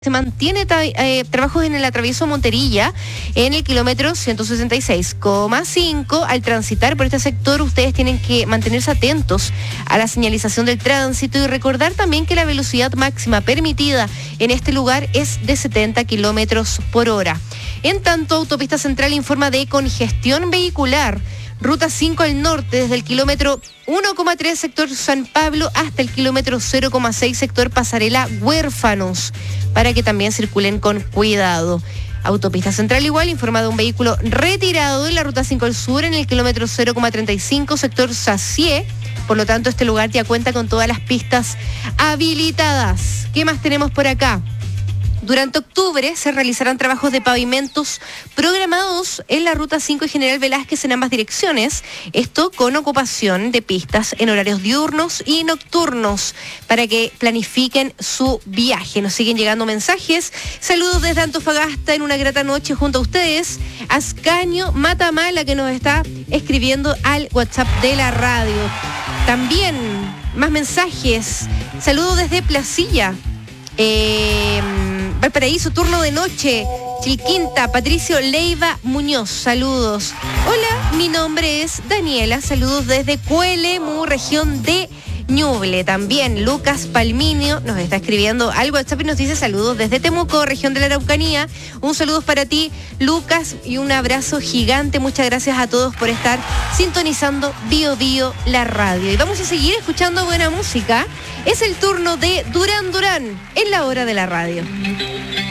Se mantiene trabajos en el atravieso Monterilla en el kilómetro 166,5. Al transitar por este sector, ustedes tienen que mantenerse atentos a la señalización del tránsito y recordar también que la velocidad máxima permitida en este lugar es de 70 kilómetros por hora. En tanto, Autopista Central informa de congestión vehicular. Ruta 5 al norte, desde el kilómetro 1,3 sector San Pablo hasta el kilómetro 0,6 sector Pasarela Huérfanos, para que también circulen con cuidado. Autopista Central igual informa de un vehículo retirado en la Ruta 5 al sur en el kilómetro 0,35 sector Sacié. Por lo tanto, este lugar ya cuenta con todas las pistas habilitadas. ¿Qué más tenemos por acá? Durante octubre se realizarán trabajos de pavimentos programados en la Ruta 5 y General Velázquez en ambas direcciones. Esto con ocupación de pistas en horarios diurnos y nocturnos para que planifiquen su viaje. Nos siguen llegando mensajes. Saludos desde Antofagasta en una grata noche junto a ustedes. Ascanio Matamala, que nos está escribiendo al WhatsApp de la radio. También más mensajes. Saludos desde Placilla. Valparaíso, turno de noche, Chilquinta, Patricio Leiva Muñoz, saludos. Hola, mi nombre es Daniela, saludos desde Cuelemu, región de Ñuble. También Lucas Palminio nos está escribiendo al WhatsApp y nos dice saludos desde Temuco, región de la Araucanía. Un saludo para ti, Lucas, y un abrazo gigante. Muchas gracias a todos por estar sintonizando Bio Bio, la radio. Y vamos a seguir escuchando buena música. Es el turno de Durán Durán en la hora de la radio.